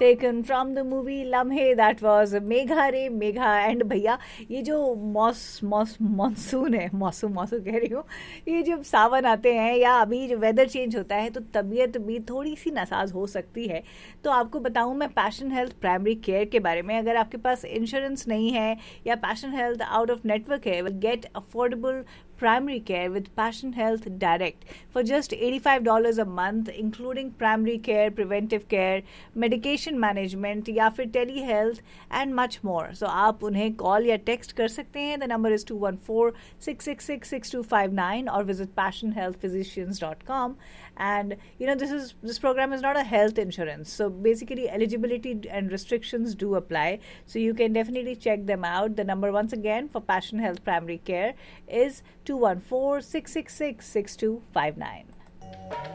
taken from the movie Lamhe. That was Megha Re Megha. And भैया ये जो monsoon है, मौसम कह रही हूँ, ये जब सावन आते हैं या अभी जो वेदर चेंज होता है तो तबीयत भी थोड़ी सी नासाज हो सकती है. तो आपको बताऊँ मैं पैशन हेल्थ प्राइमरी केयर के बारे में. अगर आपके पास इंश्योरेंस नहीं है या passion health out of network है, gate affordable primary care with Passion Health Direct for just $85 a month, including primary care, preventive care, medication management या फिर telehealth and much more. So आप उन्हें call या text कर सकते हैं. The number is 214-666-6259 or visit passionhealthphysicians.com. And this program is not a health insurance, so basically eligibility and restrictions do apply, so you can definitely check them out. The number once again for Passion Health Primary Care is 214-666-6259.